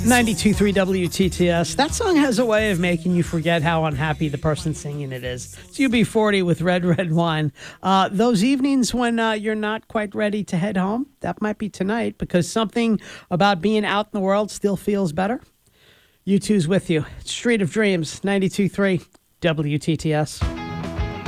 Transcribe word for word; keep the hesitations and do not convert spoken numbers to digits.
ninety-two point three W T T S. That song has a way of making you forget how unhappy the person singing it is. It's U B forty with Red Red Wine. Uh, those evenings when uh, you're not quite ready to head home, that might be tonight, because something about being out in the world still feels better. U two's with you. Street of Dreams, ninety-two point three W T T S.